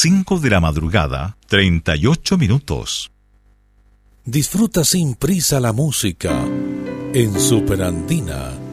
5 de la madrugada, 38 minutos. Disfruta sin prisa la música en Superandina